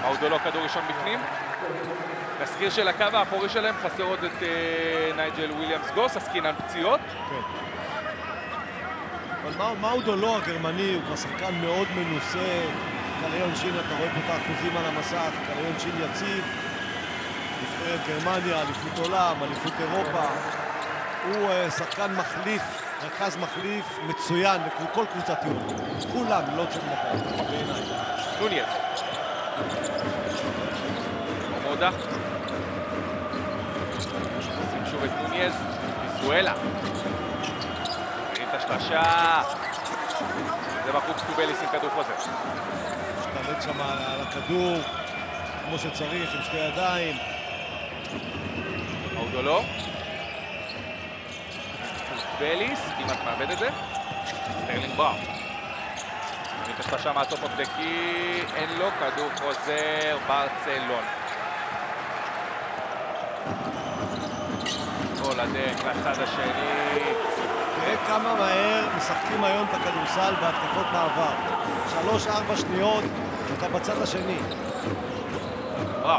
מאודולו כדור ראשון בפנים. נזכיר שלקו האחורי שלהם חסר עוד את נייג'ל וויליאמס גוס, עסקינן פציעות. אבל מאודולו הגרמני הוא כבר שחקן מאוד מנוסה. קלעי עונשין, אתה רואה פה את האחוזים על המסך, קלעי עונשין יציב. נבחרת גרמניה, אליפות עולם, אליפות אירופה. הוא שחקן מחליף, רכז מחליף מצוין לכל קבוצת יום. כולם לא צריכים לקרוא, בעיניי. נוניאז. מודה. שים שוב את נוניאז. ויזואלה. מרים את השלשה. זה בחוץ טובליס עם כדור חוזר. משתלט שם על הכדור, כמו שצריך, עם שתי ידיים. מאודולו. טובליס, כמעט מאבד את זה. סטרלינג בראון. מרים את השלשה מהטופ אוף דה קי. אין לו כדור חוזר. ברצלונה. כל הדרך לצד השני. תראה כמה מהר משחקים היום את הכדורסל בהתקפות מעבר. 3-4 שניות, אתה בצד השני. בראון.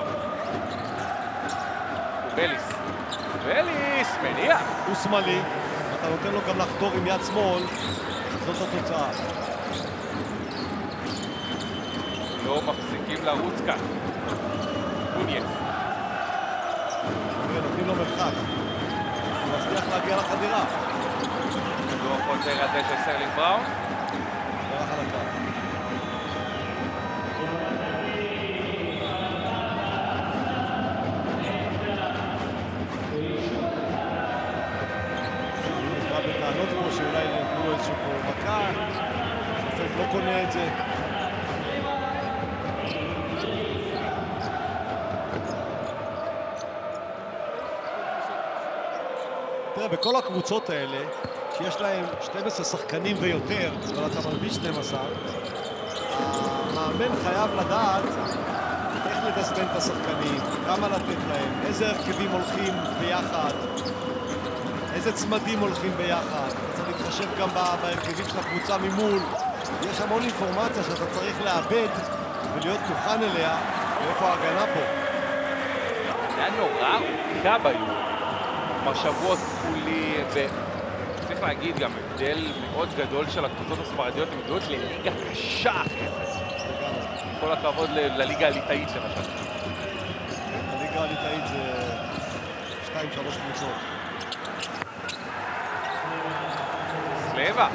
טובליס. טובליס, מניח. הוא שמאלי, אתה נותן לו גם לחתור עם יד שמאל, זאת התוצאה. לא מפסיקים לרוץ כאן. נוניאז. נותנים לו מרחק. הוא מצליח להגיע לחדירה. כדור חוזר הזה של סטרלינג בראון. דרך על הקו. נשמע בטענות פה שאולי נתנו איזשהו מכה. שופט לא קונה את זה. תראה, בכל הקבוצות האלה, שיש להם 12 שחקנים ויותר, אבל אתה מלביש 12, המאמן חייב לדעת איך לתזמן את השחקנים, כמה לתת להם, איזה הרכבים הולכים ביחד, איזה צמדים הולכים ביחד. אתה צריך להתחשב גם בהרכבים של הקבוצה ממול. יש המון אינפורמציה שאתה צריך לאבד ולהיות מוכן אליה, ואיפה ההגנה פה. זה היה נורא ארוכה ביום. שבועות כפולים, וצריך להגיד גם הבדל מאוד גדול של הקבוצות הספרדיות, הן מגיעות לליגה קשה אחרת. כל הכבוד לליגה הליטאית למשל. הליגה הליטאית זה 2-3 קבוצות. סלבה.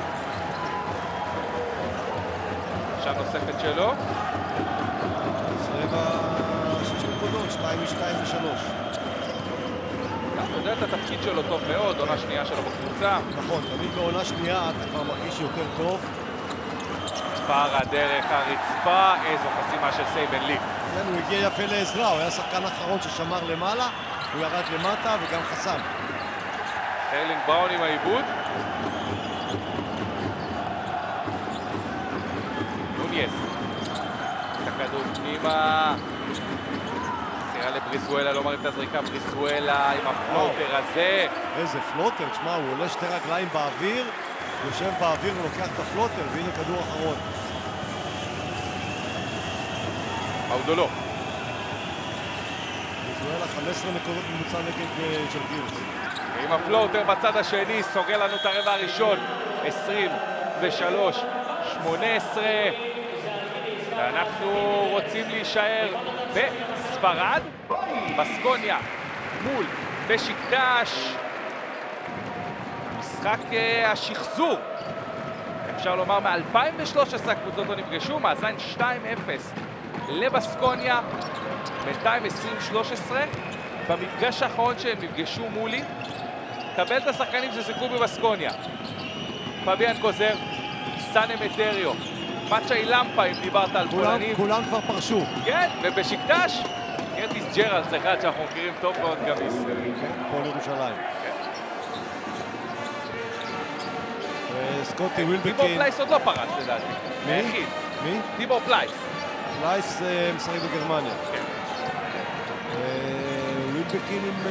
עכשיו נוספת שלו. סלבה 6 נקודות, 2 מ-2 ו-3. אתה יודע את התפקיד שלו טוב מאוד, עונה שנייה שלו בקבוצה. נכון, תמיד בעונה שנייה אתה כבר מרגיש יותר טוב. פער הדרך הרצפה, איזו חסימה של סייבן לי. כן, הוא הגיע יפה לעזרה, הוא היה שחקן אחרון ששמר למעלה, הוא ירד למטה וגם חסם. סטרלינג בראון עם העיבוד. נוניאז. את הכדור פנימה. סירה לבריסואלה, לא מרים את הזריקה, בריסואלה עם הפלוטר הזה. איזה פלוטר, תשמע, הוא עולה 2 רגליים באוויר, יושב באוויר ולוקח את הפלוטר, והנה כדור אחרון. מאודולו. בריסואלה 15 נקודות ממוצע נגד ג'לגיריס. עם הפלוטר בצד השני, סוגר לנו את הרבע הראשון, 23-18. ואנחנו רוצים להישאר בספרד, בסקוניה מול בשיקטש. משחק השחזור, אפשר לומר מ-2013 הקבוצות לא נפגשו, מאזן 2-0 לבסקוניה, בינתיים 2013. במפגש האחרון שהם נפגשו מולי, קבל את השחקנים ששיחקו בבסקוניה. פביאן קוזר, סאנה מטריו, מצ'אי למפה, אם דיברת על פולנים. כולם כבר פרשו. כן, ובשיקטש, קרטיס ג'רלס, אחד שאנחנו מכירים טוב מאוד גם ישראל. פועל ירושלים. סקוטי ווילבקין. טיבור פלייס עוד לא פרש לדעתי. מי? מי? טיבור פלייס. פלייס משחק בגרמניה. ווילבקין עם